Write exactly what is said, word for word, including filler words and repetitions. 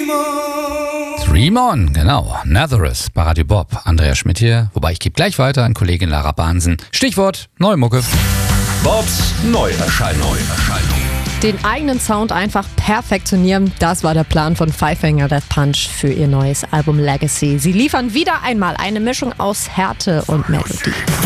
Dream On, genau. Nazareth bei Radio Bob. Andrea Schmidt hier. Wobei ich gebe gleich weiter an Kollegin Lara Bahnsen. Stichwort Neue Mucke. Bobs Neuerscheinung. Den eigenen Sound einfach perfektionieren, das war der Plan von Five Finger Death Punch für ihr neues Album Legacy. Sie liefern wieder einmal eine Mischung aus Härte und Melodie.